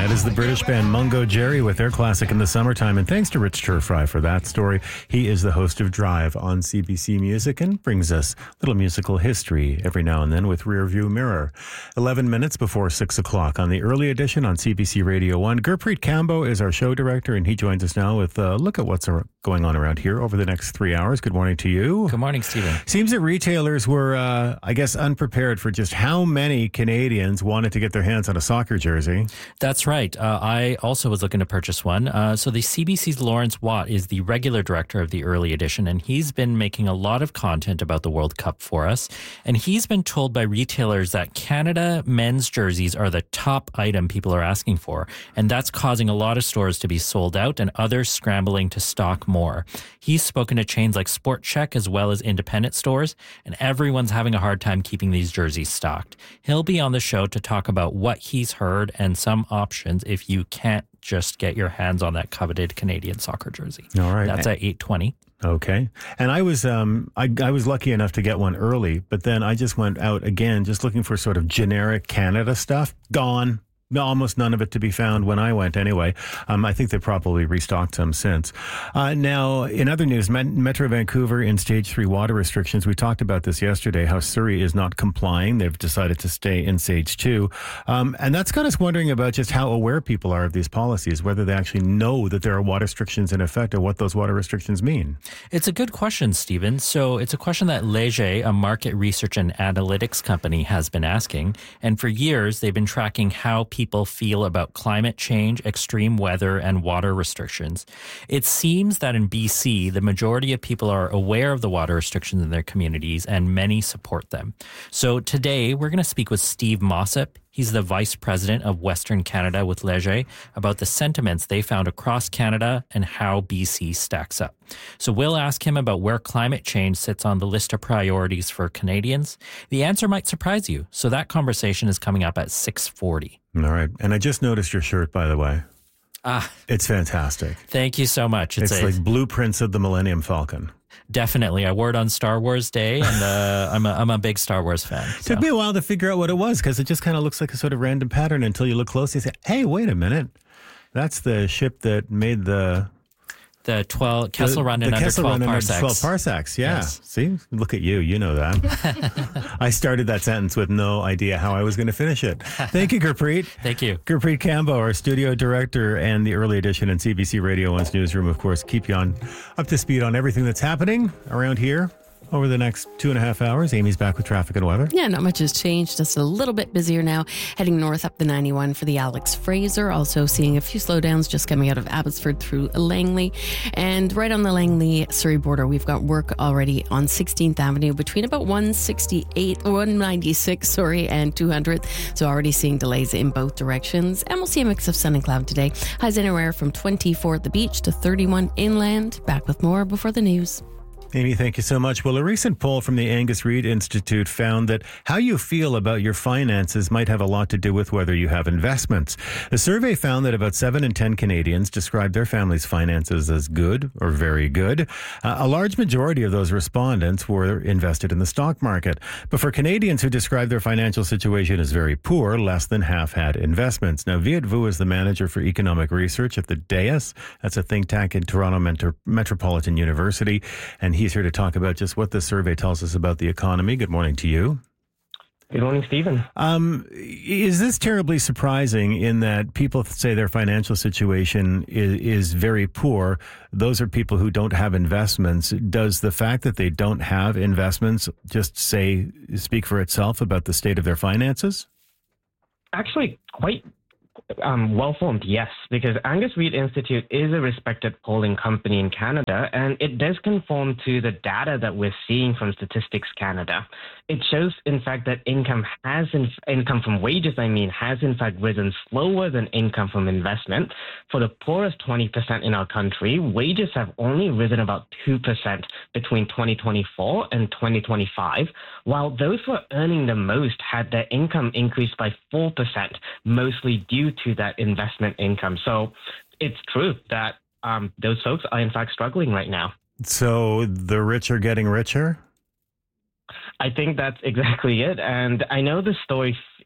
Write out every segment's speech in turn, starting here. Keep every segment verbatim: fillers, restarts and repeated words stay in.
That is the British band Mungo Jerry with their classic In the Summertime. And thanks to Rich Turfry for that story. He is the host of Drive on C B C Music and brings us little musical history every now and then with Rearview Mirror. eleven minutes before six o'clock on the early edition on C B C Radio one. Gurpreet Kambo is our show director, and he joins us now with a look at what's going on around here over the next three hours. Good morning to you. Good morning, Stephen. Seems that retailers were, uh, I guess, unprepared for just how many Canadians wanted to get their hands on a soccer jersey. That's right. Uh, I also was looking to purchase one. Uh, so the C B C's Lawrence Watt is the regular director of the early edition, and he's been making a lot of content about the World Cup for us. And he's been told by retailers that Canada men's jerseys are the top item people are asking for. And that's causing a lot of stores to be sold out and others scrambling to stock more. He's spoken to chains like Sport Chek as well as independent stores, and everyone's having a hard time keeping these jerseys stocked. He'll be on the show to talk about what he's heard and some options if you can't just get your hands on that coveted Canadian soccer jersey. All right. That's at eight twenty. Okay. And I was um I, I was lucky enough to get one early, but then I just went out again just looking for sort of generic Canada stuff. Gone. Almost none of it to be found when I went anyway. Um, I think they probably restocked some since. Uh, now, in other news, Metro Vancouver in stage three water restrictions. We talked about this yesterday, how Surrey is not complying. They've decided to stay in stage two. Um, and that's got us wondering about just how aware people are of these policies, whether they actually know that there are water restrictions in effect or what those water restrictions mean. It's a good question, Stephen. So it's a question that Leger, a market research and analytics company, has been asking. And for years, they've been tracking how people people feel about climate change, extreme weather, and water restrictions. It seems that in B C, the majority of people are aware of the water restrictions in their communities, and many support them. So today, we're going to speak with Steve Mossop. He's the vice president of Western Canada with Leger about the sentiments they found across Canada and how B C stacks up. So we'll ask him about where climate change sits on the list of priorities for Canadians. The answer might surprise you. So that conversation is coming up at six forty. All right. And I just noticed your shirt, by the way. Ah, it's fantastic. Thank you so much. It's, it's a, like blueprints of the Millennium Falcon. Definitely. I wore it on Star Wars Day, and uh, I'm, a, I'm a big Star Wars fan. So. Took me a while to figure out what it was, because it just kind of looks like a sort of random pattern until you look closely and say, hey, wait a minute. That's the ship that made the... The twelve Kessel Run in under twelve parsecs. twelve parsecs, yeah. Yes. See, look at you. You know that. I started that sentence with no idea how I was going to finish it. Thank you, Gurpreet. Thank you. Gurpreet Kambo, our studio director and the early edition in C B C Radio one's newsroom, of course, keep you on up to speed on everything that's happening around here. Over the next two and a half hours, Amy's back with traffic and weather. Yeah, not much has changed. Just a little bit busier now. Heading north up the ninety-one for the Alex Fraser. Also seeing a few slowdowns just coming out of Abbotsford through Langley. And right on the Langley-Surrey border, we've got work already on sixteenth Avenue between about one sixty-eight, one ninety-six, sorry, and two hundredth. So already seeing delays in both directions. And we'll see a mix of sun and cloud today. Highs anywhere from twenty-four at the beach to thirty-one inland. Back with more before the news. Amy, thank you so much. Well, a recent poll from the Angus Reid Institute found that how you feel about your finances might have a lot to do with whether you have investments. The survey found that about seven in ten Canadians described their family's finances as good or very good. Uh, a large majority of those respondents were invested in the stock market. But for Canadians who described their financial situation as very poor, less than half had investments. Now, Viet Vu is the manager for economic research at the D A I S. That's a think tank in Toronto Metro- Metropolitan University. And he's here to talk about just what the survey tells us about the economy. Good morning to you. Good morning, Stephen. Um, is this terribly surprising in that people say their financial situation is, is very poor? Those are people who don't have investments. Does the fact that they don't have investments just say, speak for itself about the state of their finances? Actually, quite Um, well-formed, yes, because Angus Reid Institute is a respected polling company in Canada, and it does conform to the data that we're seeing from Statistics Canada. It shows, in fact, that income has in, income from wages, I mean, has in fact risen slower than income from investment. For the poorest twenty percent in our country, wages have only risen about two percent between twenty twenty-four and twenty twenty-five, while those who are earning the most had their income increased by four percent, mostly due to that investment income. So it's true that um, those folks are in fact struggling right now. So the rich are getting richer? I think that's exactly it. And I know the story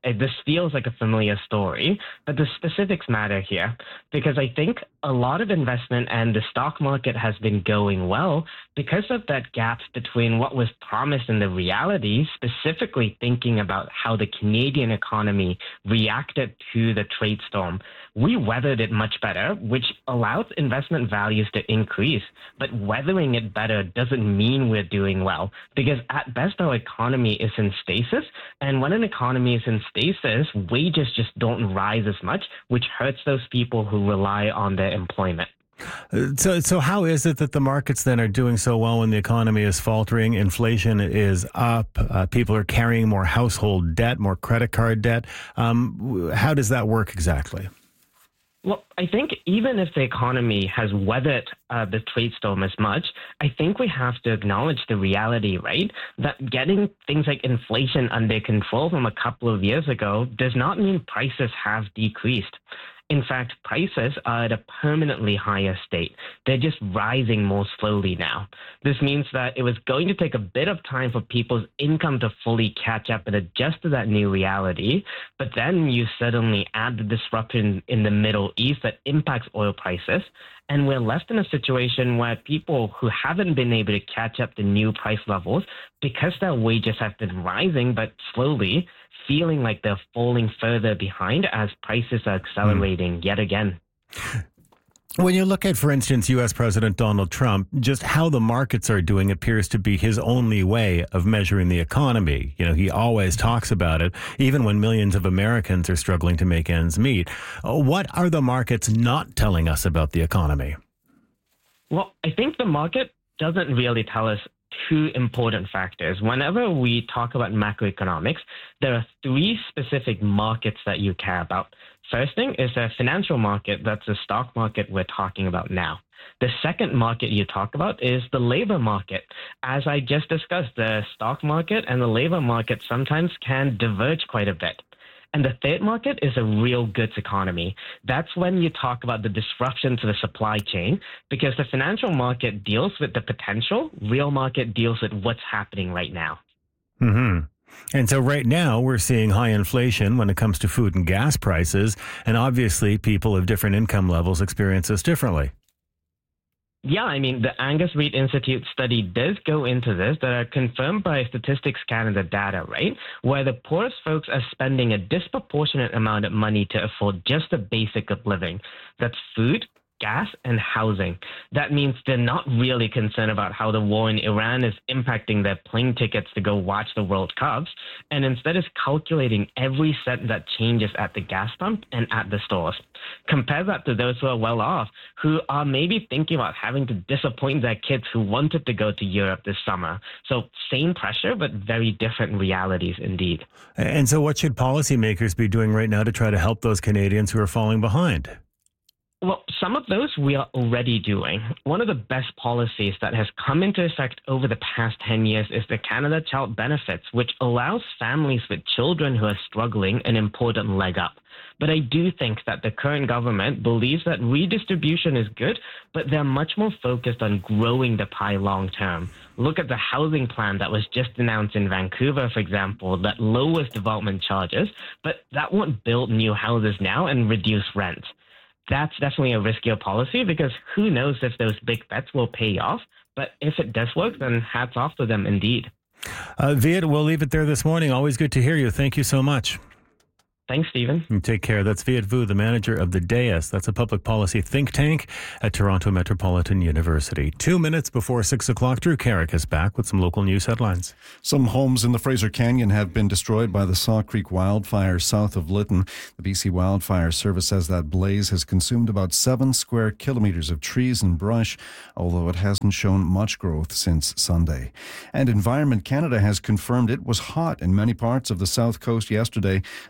uh, this feels like a familiar story, but the specifics matter here because I think a lot of investment and the stock market has been going well because of that gap between what was promised and the reality, specifically thinking about how the Canadian economy reacted to the trade storm. We weathered it much better, which allows investment values to increase. But weathering it better doesn't mean we're doing well, because at best our economy is in stasis. And when an economy is in stasis, wages just don't rise as much, which hurts those people who rely on their employment. So, so how is it that the markets then are doing so well when the economy is faltering, inflation is up, uh, people are carrying more household debt, more credit card debt? Um, how does that work exactly? Well, I think even if the economy has weathered uh, the trade storm as much, I think we have to acknowledge the reality, right? That getting things like inflation under control from a couple of years ago does not mean prices have decreased. In fact, prices are at a permanently higher state. They're just rising more slowly now. This means that it was going to take a bit of time for people's income to fully catch up and adjust to that new reality. But then you suddenly add the disruption in the Middle East that impacts oil prices. And we're left in a situation where people who haven't been able to catch up to new price levels because their wages have been rising, but slowly, feeling like they're falling further behind as prices are accelerating mm. yet again. When you look at, for instance, U S President Donald Trump, just how the markets are doing appears to be his only way of measuring the economy. You know, he always talks about it, even when millions of Americans are struggling to make ends meet. What are the markets not telling us about the economy? Well, I think the market doesn't really tell us two important factors. Whenever we talk about macroeconomics, there are three specific markets that you care about. First thing is the financial market. That's the stock market we're talking about now. The second market you talk about is the labor market. As I just discussed, the stock market and the labor market sometimes can diverge quite a bit. And the third market is a real goods economy. That's when you talk about the disruption to the supply chain, because the financial market deals with the potential, real market deals with what's happening right now. Mm-hmm. And so right now we're seeing high inflation when it comes to food and gas prices, and obviously people of different income levels experience this differently. Yeah, I mean, the Angus Reid Institute study does go into this that are confirmed by Statistics Canada data, right? Where the poorest folks are spending a disproportionate amount of money to afford just the basic of living. That's food, gas, and housing. That means they're not really concerned about how the war in Iran is impacting their plane tickets to go watch the World Cups, and instead is calculating every cent that changes at the gas pump and at the stores. Compare that to those who are well off, who are maybe thinking about having to disappoint their kids who wanted to go to Europe this summer. So same pressure, but very different realities indeed. And so what should policymakers be doing right now to try to help those Canadians who are falling behind? Well, some of those we are already doing. One of the best policies that has come into effect over the past ten years is the Canada Child Benefits, which allows families with children who are struggling an important leg up. But I do think that the current government believes that redistribution is good, but they're much more focused on growing the pie long term. Look at the housing plan that was just announced in Vancouver, for example, that lowers development charges, but that won't build new houses now and reduce rent. That's definitely a riskier policy because who knows if those big bets will pay off. But if it does work, then hats off to them indeed. Uh, Viet, we'll leave it there this morning. Always good to hear you. Thank you so much. Thanks, Stephen. And take care. That's Viet Vu, the manager of the D A I S. That's a public policy think tank at Toronto Metropolitan University. Two minutes before six o'clock, Drew Carrick is back with some local news headlines. Some homes in the Fraser Canyon have been destroyed by the Saw Creek wildfire south of Lytton. The B C Wildfire Service says that blaze has consumed about seven square kilometres of trees and brush, although it hasn't shown much growth since Sunday. And Environment Canada has confirmed it was hot in many parts of the south coast yesterday. There were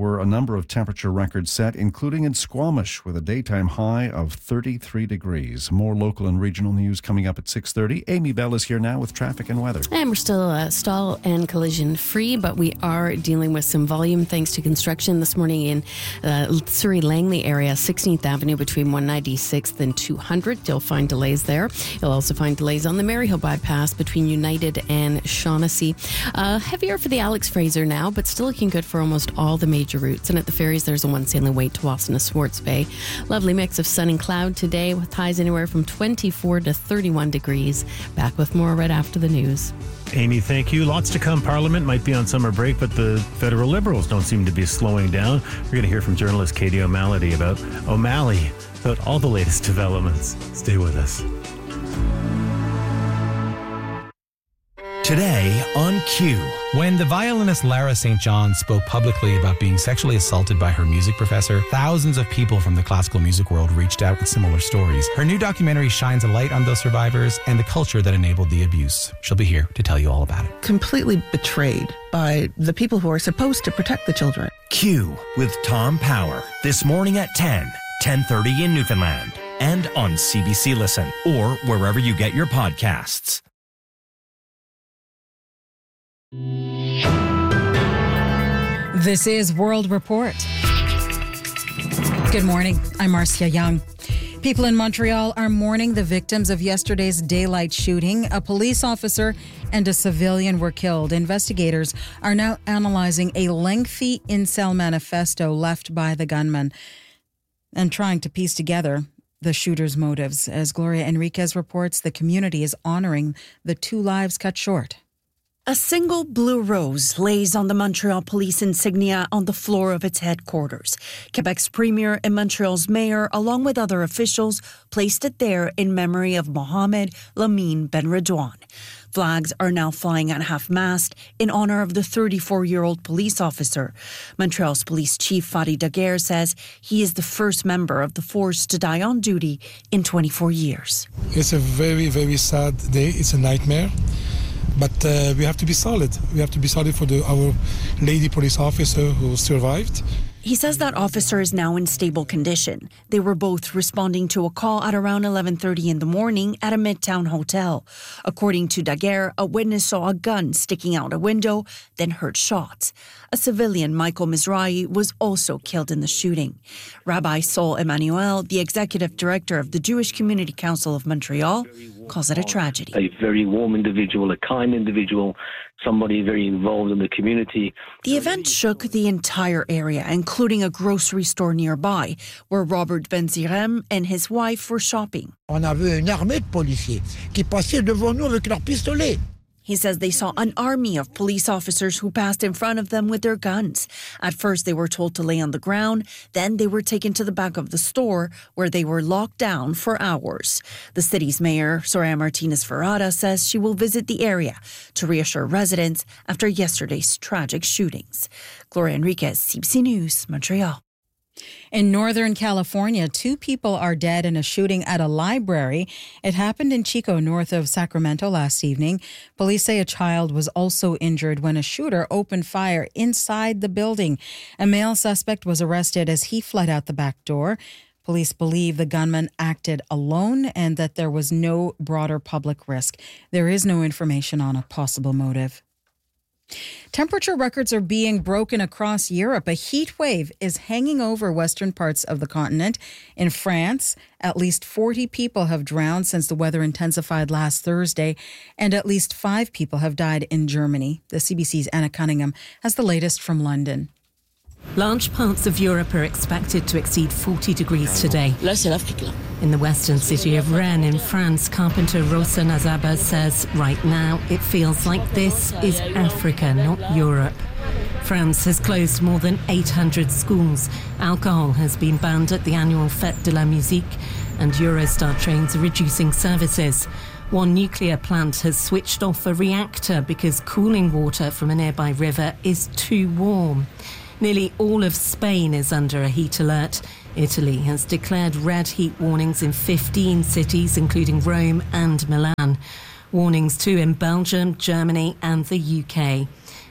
were a number of temperature records set, including in Squamish, with a daytime high of thirty-three degrees. More local and regional news coming up at six thirty. Amy Bell is here now with traffic and weather. And we're still uh, stall and collision free, but we are dealing with some volume thanks to construction this morning in uh, Surrey-Langley area, sixteenth Avenue between one ninety-sixth and two hundred. You'll find delays there. You'll also find delays on the Maryhill bypass between United and Shaughnessy. Uh, heavier for the Alex Fraser now, but still looking good for almost all the major routes. And at the ferries, there's a one Stanley Wait to Wasana Swartz Bay. Lovely mix of sun and cloud today with highs anywhere from twenty-four to thirty-one degrees. Back with more right after the news. Amy, thank you. Lots to come. Parliament might be on summer break, but the federal Liberals don't seem to be slowing down. We're going to hear from journalist Katie O'Malley about O'Malley, about all the latest developments. Stay with us. Today on Q. When the violinist Lara Saint John spoke publicly about being sexually assaulted by her music professor, thousands of people from the classical music world reached out with similar stories. Her new documentary shines a light on those survivors and the culture that enabled the abuse. She'll be here to tell you all about it. Completely betrayed by the people who are supposed to protect the children. Q with Tom Power. This morning at ten, ten thirty in Newfoundland. And on C B C Listen or wherever you get your podcasts. This is World Report. Good morning. I'm Marcia Young. People in Montreal are mourning the victims of yesterday's daylight shooting. A police officer and a civilian were killed. Investigators are now analyzing a lengthy in-cell manifesto left by the gunman and trying to piece together the shooter's motives. As Gloria Enriquez reports, the community is honoring the two lives cut short. A single blue rose lays on the Montreal police insignia on the floor of its headquarters. Quebec's premier and Montreal's mayor, along with other officials, placed it there in memory of Mohamed Lamine Benredouane. Flags are now flying at half-mast in honor of the thirty-four-year-old police officer. Montreal's police chief Fadi Daguerre says he is the first member of the force to die on duty in twenty-four years. It's a very, very sad day. It's a nightmare. But uh, we have to be solid. We have to be solid for the, our lady police officer who survived. He says that officer is now in stable condition. They were both responding to a call at around eleven thirty in the morning at a Midtown hotel. According to Daguerre, a witness saw a gun sticking out a window, then heard shots. A civilian, Michael Mizrahi, was also killed in the shooting. Rabbi Sol Emmanuel, the executive director of the Jewish Community Council of Montreal, calls it a tragedy. A very warm individual, a kind individual, somebody very involved in the community. The event shook the entire area, including a grocery store nearby, where Robert Ben-Zirem and his wife were shopping. On avait une armée de policiers qui passaient devant nous avec leurs pistolets. He says they saw an army of police officers who passed in front of them with their guns. At first, they were told to lay on the ground. Then they were taken to the back of the store, where they were locked down for hours. The city's mayor, Soraya Martinez-Ferrada, says she will visit the area to reassure residents after yesterday's tragic shootings. Gloria Enriquez, C B C News, Montreal. In Northern California, two people are dead in a shooting at a library. It happened in Chico, north of Sacramento, last evening. Police say a child was also injured when a shooter opened fire inside the building. A male suspect was arrested as he fled out the back door. Police believe the gunman acted alone and that there was no broader public risk. There is no information on a possible motive. Temperature records are being broken across Europe. A heat wave is hanging over western parts of the continent. In France, at least forty people have drowned since the weather intensified last Thursday, and at least five people have died in Germany. The C B C's Anna Cunningham has the latest from London. Large parts of Europe are expected to exceed forty degrees today. In the western city of Rennes in France, carpenter Rosa Nazaba says right now it feels like this is Africa, not Europe. France has closed more than eight hundred schools. Alcohol has been banned at the annual Fête de la Musique, and Eurostar trains are reducing services. One nuclear plant has switched off a reactor because cooling water from a nearby river is too warm. Nearly all of Spain is under a heat alert. Italy has declared red heat warnings in fifteen cities, including Rome and Milan. Warnings too in Belgium, Germany and the U K.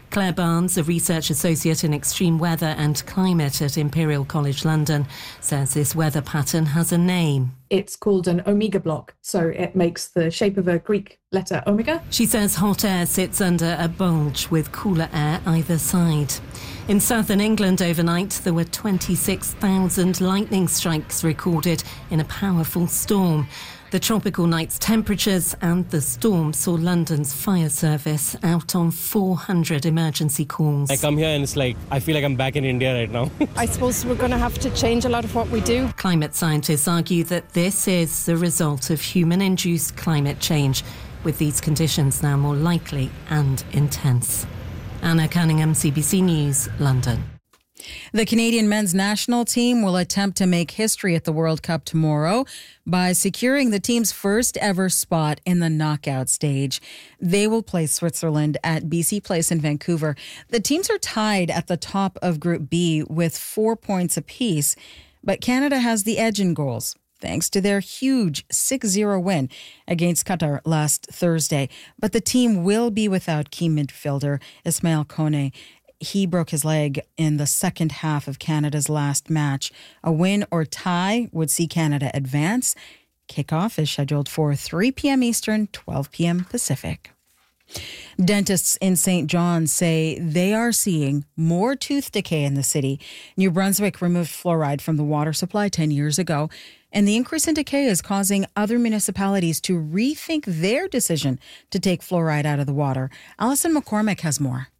Claire Barnes, a research associate in extreme weather and climate at Imperial College London, says this weather pattern has a name. It's called an omega block, so it makes the shape of a Greek letter omega. She says hot air sits under a bulge with cooler air either side. In southern England overnight, there were twenty-six thousand lightning strikes recorded in a powerful storm. The tropical night's temperatures and the storm saw London's fire service out on four hundred emergency calls. I come here and it's like, I feel like I'm back in India right now. I suppose we're going to have to change a lot of what we do. Climate scientists argue that this is the result of human-induced climate change, with these conditions now more likely and intense. Anna Cunningham, C B C News, London. The Canadian men's national team will attempt to make history at the World Cup tomorrow by securing the team's first ever spot in the knockout stage. They will play Switzerland at B C Place in Vancouver. The teams are tied at the top of Group B with four points apiece, but Canada has the edge in goals, thanks to their huge six zero win against Qatar last Thursday. But the team will be without key midfielder Ismail Kone. He broke his leg in the second half of Canada's last match. A win or tie would see Canada advance. Kickoff is scheduled for three p.m. Eastern, twelve p.m. Pacific. Dentists in Saint John say they are seeing more tooth decay in the city. New Brunswick removed fluoride from the water supply ten years ago, and the increase in decay is causing other municipalities to rethink their decision to take fluoride out of the water. Alison McCormick has more.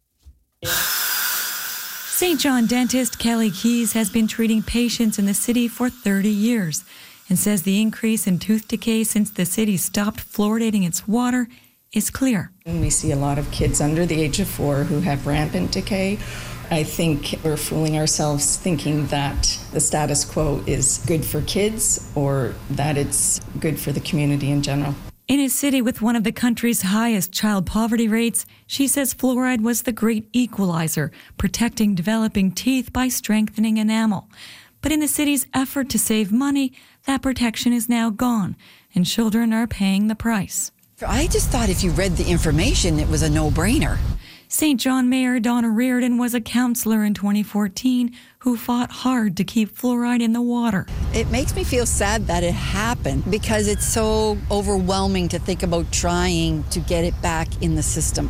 Saint John dentist Kelly Keys has been treating patients in the city for thirty years and says the increase in tooth decay since the city stopped fluoridating its water is clear. We see a lot of kids under the age of four who have rampant decay. I think we're fooling ourselves thinking that the status quo is good for kids or that it's good for the community in general. In a city with one of the country's highest child poverty rates, she says fluoride was the great equalizer, protecting developing teeth by strengthening enamel. But in the city's effort to save money, that protection is now gone, and children are paying the price. I just thought if you read the information, it was a no-brainer. Saint John Mayor Donna Reardon was a councillor in twenty fourteen who fought hard to keep fluoride in the water. It makes me feel sad that it happened because it's so overwhelming to think about trying to get it back in the system.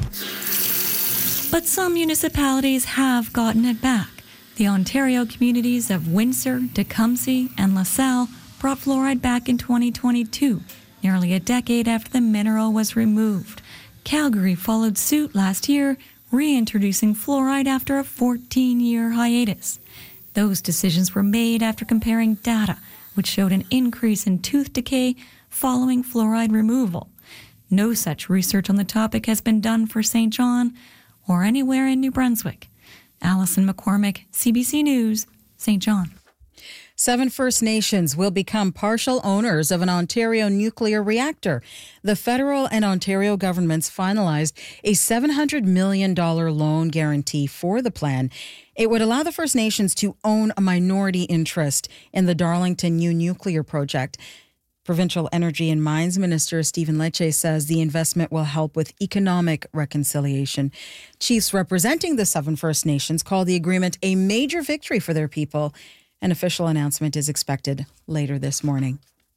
But some municipalities have gotten it back. The Ontario communities of Windsor, Tecumseh, and LaSalle brought fluoride back in twenty twenty-two, nearly a decade after the mineral was removed. Calgary followed suit last year, reintroducing fluoride after a fourteen-year hiatus. Those decisions were made after comparing data, which showed an increase in tooth decay following fluoride removal. No such research on the topic has been done for Saint John or anywhere in New Brunswick. Alison McCormick, C B C News, Saint John. Seven First Nations will become partial owners of an Ontario nuclear reactor. The federal and Ontario governments finalized a seven hundred million dollars loan guarantee for the plan. It would allow the First Nations to own a minority interest in the Darlington New Nuclear Project. Provincial Energy and Mines Minister Stephen Lecce says the investment will help with economic reconciliation. Chiefs representing the seven First Nations call the agreement a major victory for their people. An official announcement is expected later this morning.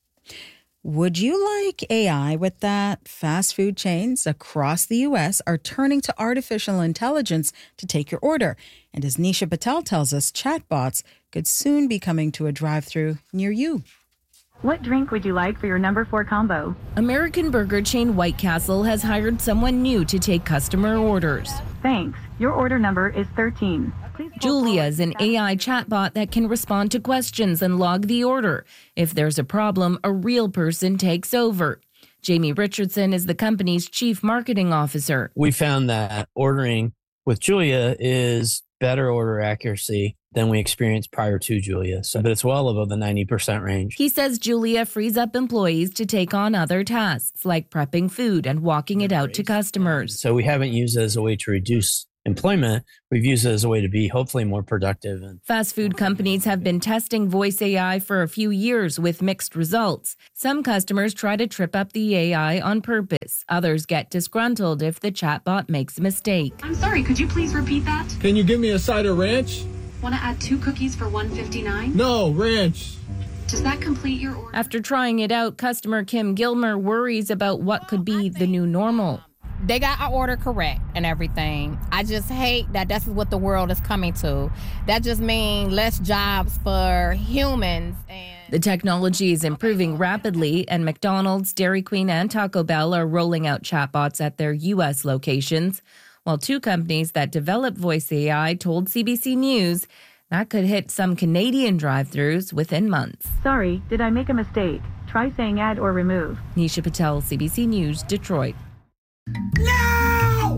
Would you like A I with that? Fast food chains across the U S are turning to artificial intelligence to take your order. And as Nisha Patel tells us, chatbots could soon be coming to a drive-thru near you. What drink would you like for your number four combo? American burger chain White Castle has hired someone new to take customer orders. Thanks. Your order number is thirteen. Julia is an A I chatbot that can respond to questions and log the order. If there's a problem, a real person takes over. Jamie Richardson is the company's chief marketing officer. We found that ordering with Julia is better order accuracy than we experienced prior to Julia. So it's well above the ninety percent range. He says Julia frees up employees to take on other tasks like prepping food and walking it out to customers. So we haven't used it as a way to reduce employment, we've used it as a way to be hopefully more productive. And Fast food companies have been testing voice A I for a few years with mixed results. Some customers try to trip up the A I on purpose. Others get disgruntled if the chatbot makes a mistake. I'm sorry, could you please repeat that? Can you give me a side of ranch? Want to add two cookies for one fifty-nine? No, ranch. Does that complete your order? After trying it out, customer Kim Gilmer worries about what could be the new normal. They got our order correct and everything. I just hate that this is what the world is coming to. That just means less jobs for humans. And the technology is improving rapidly, and McDonald's, Dairy Queen, and Taco Bell are rolling out chatbots at their U S locations, while two companies that develop voice A I told C B C News that could hit some Canadian drive-thrus within months. Sorry, did I make a mistake? Try saying add or remove. Nisha Patel, C B C News, Detroit. No!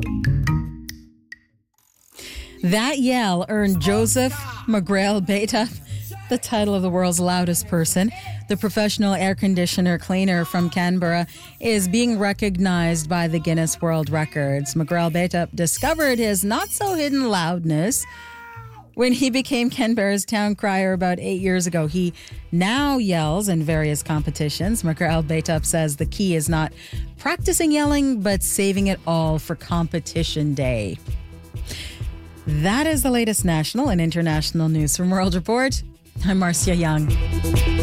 That yell earned Joseph McGrail-Beta the title of the world's loudest person. The professional air conditioner cleaner from Canberra is being recognized by the Guinness World Records. McGrail-Beta discovered his not-so-hidden loudness when he became Canberra's town crier about eight years ago. He now yells in various competitions. McGrail-Beta says the key is not practicing yelling, but saving it all for competition day. That is the latest national and international news from World Report. I'm Marcia Young.